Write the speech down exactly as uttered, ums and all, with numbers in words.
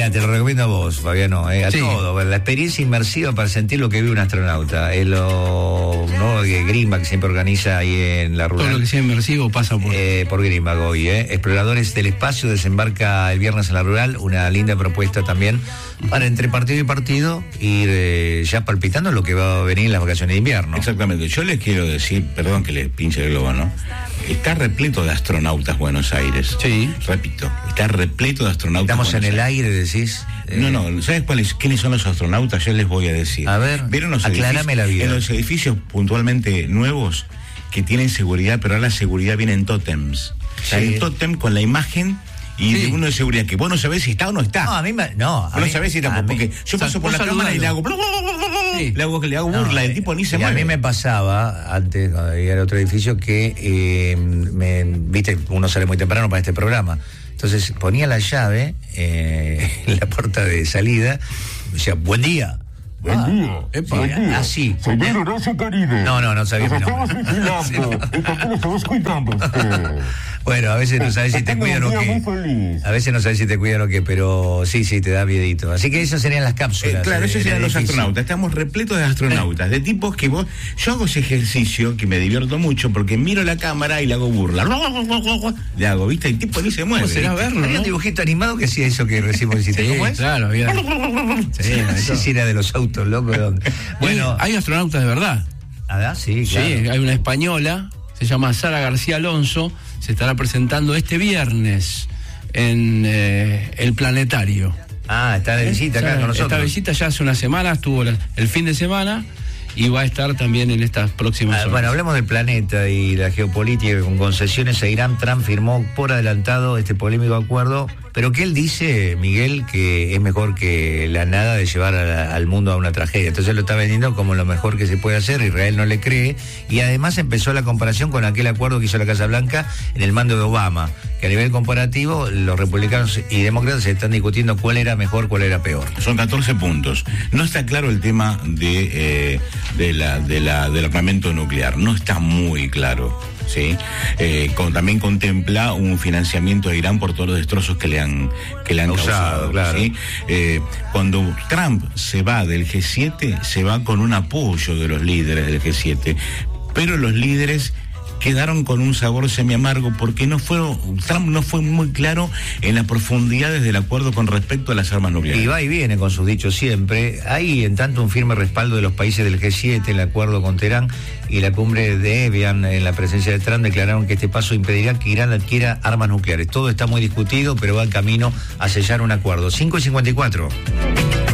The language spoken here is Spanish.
Mira, te lo recomiendo a vos, Fabiano, eh, a sí. todo. La experiencia inmersiva para sentir lo que vive un astronauta. Es lo ¿no? Greenback que siempre organiza ahí en la rural. Todo lo que sea inmersivo pasa por... Eh, por Greenback hoy, ¿eh? Exploradores del Espacio desembarca el viernes en la rural. Una linda propuesta también para entre partido y partido ir eh, ya palpitando lo que va a venir en las vacaciones de invierno. Exactamente. Yo les quiero decir, perdón que les pinche el globo, ¿no? Está repleto de astronautas Buenos Aires. Sí. Repito, está repleto de astronautas. Estamos Buenos en el Aires. aire, decís. Eh... No, no, ¿sabes cuáles, quiénes son los astronautas? Yo les voy a decir. A ver, ¿vieron los aclárame la vida. En los edificios puntualmente nuevos que tienen seguridad, pero ahora la seguridad viene en tótems. Sí. Hay un tótem con la imagen y sí. de uno de seguridad, que vos no sabés si está o no está. No, a mí me, no. Vos no sabés si está, porque yo paso por la cámara y le hago... Sí. Le hago, le hago burla, no, el tipo ni se mueve. A mí me pasaba, antes, cuando vivía en otro edificio, que, eh, me, viste, uno sale muy temprano para este programa. Entonces ponía la llave eh, en la puerta de salida, decía, buen día. Buen ah, día. Epa, buen día. Así. Soy Pedro Horacio Caribe. No, no, no sabía. Nos estamos vigilando. Sí, no. ¿Y por qué lo estamos cuidando? Bueno, a veces no sabes si te cuidan o qué. A veces no sabes si te cuidan o qué, pero sí, sí, te da miedito. Así que esas serían las cápsulas. Eh, claro, esos serían los astronautas. Estamos repletos de astronautas, de tipos que vos... Yo hago ese ejercicio que me divierto mucho porque miro la cámara y le hago burla. Le hago, ¿viste? El tipo ni se mueve. ¿Será verlo, Había ¿no? un dibujito animado que hacía eso que recién hiciste. Sí, ¿Cómo es? Claro, bien. Sí, sí, sí, era de los autos, loco. Bueno, hay astronautas de verdad. ¿Ah, sí? Claro. Sí, hay una española, se llama Sara García Alonso, se estará presentando este viernes en eh, el Planetario. Ah, está de visita acá ya, con nosotros. Esta visita ya hace una semana, estuvo la, el fin de semana y va a estar también en estas próximas ah, horas. Bueno, hablemos del planeta y la geopolítica. Con concesiones a Irán, Trump firmó por adelantado este polémico acuerdo, pero que él dice, Miguel, que es mejor que la nada de llevar a la, al mundo a una tragedia. Entonces lo está vendiendo como lo mejor que se puede hacer. Israel no le cree, y además empezó la comparación con aquel acuerdo que hizo la Casa Blanca en el mando de Obama, que a nivel comparativo los republicanos y demócratas se están discutiendo cuál era mejor, cuál era peor. Son catorce puntos. No está claro el tema de, eh, de la, de la, del armamento nuclear. No está muy claro. Sí, eh, con, también contempla un financiamiento a Irán por todos los destrozos que le han que le han Usado, causado. Claro. ¿Sí? Eh, cuando Trump se va del G siete, se va con un apoyo de los líderes del G siete, pero los líderes quedaron con un sabor semi-amargo porque no fueron, Trump no fue muy claro en las profundidades del acuerdo con respecto a las armas nucleares. Y va y viene con sus dichos siempre. Hay en tanto un firme respaldo de los países del G siete, el acuerdo con Teherán y la cumbre de Evian en la presencia de Trump declararon que este paso impedirá que Irán adquiera armas nucleares. Todo está muy discutido, pero va en camino a sellar un acuerdo. cinco y cincuenta y cuatro.